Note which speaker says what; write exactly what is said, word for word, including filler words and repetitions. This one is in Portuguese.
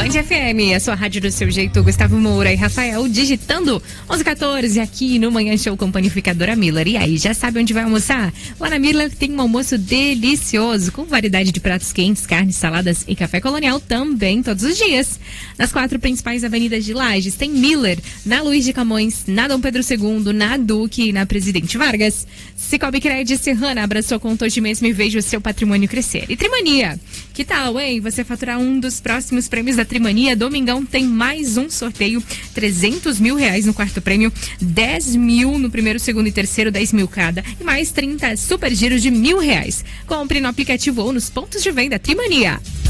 Speaker 1: Band F M, a sua rádio do seu jeito. Gustavo Moura e Rafael digitando onze e quatorze aqui no Manhã Show com Panificadora Miller. E aí, já sabe onde vai almoçar? Lá na Miller tem um almoço delicioso, com variedade de pratos quentes, carnes, saladas e café colonial também todos os dias. Nas quatro principais avenidas de Lages tem Miller, na Luiz de Camões, na Dom Pedro segundo, na Duque e na Presidente Vargas. Cicobi Cred Serrana, abraçou conta hoje mesmo e veja o seu patrimônio crescer. E Trimania, que tal, hein? Você faturar um dos próximos prêmios da Trimania. Domingão tem mais um sorteio, trezentos mil reais no quarto prêmio, dez mil no primeiro, segundo e terceiro, dez mil cada, e mais trinta super giros de mil reais. Compre no aplicativo ou nos pontos de venda Trimania.